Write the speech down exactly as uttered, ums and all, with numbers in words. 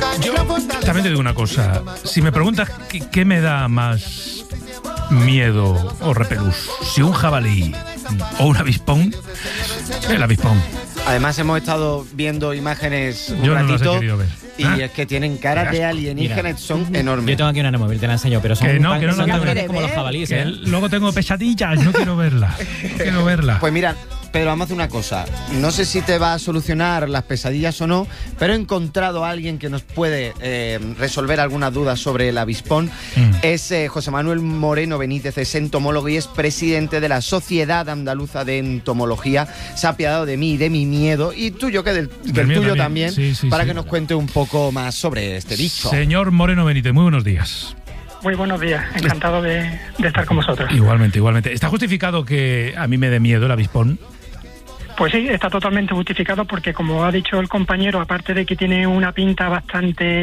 Yo también te digo una cosa. Si me preguntas qué, qué me da más miedo o repelús, si un jabalí o un avispón, el avispón. Además hemos estado viendo imágenes un Yo no ratito las he querido ver. y ¿Ah? es que tienen caras de alienígenas, son enormes. Yo tengo aquí una móvil, te la enseño, pero son, Que no, tan, que no son la tan quiero grandes ver. como los jabalíes, Que ¿eh? luego tengo pesadillas, no quiero verla. No quiero verla. Pues mira, Pedro, vamos a hacer una cosa. No sé si te va a solucionar las pesadillas o no, pero he encontrado a alguien que nos puede eh, resolver algunas dudas sobre el avispón. Mm. Es eh, José Manuel Moreno Benítez, es entomólogo y es presidente de la Sociedad Andaluza de Entomología. Se ha apiadado de mí y de mi miedo, y tuyo, que del, que Del el mío tuyo también. también, Sí, sí, para sí. que nos cuente un poco más sobre este bicho. Señor Moreno Benítez, muy buenos días. Muy buenos días, encantado de, de estar con vosotros. Igualmente, igualmente. ¿Está justificado que a mí me dé miedo el avispón? Pues sí, está totalmente justificado porque, como ha dicho el compañero, aparte de que tiene una pinta bastante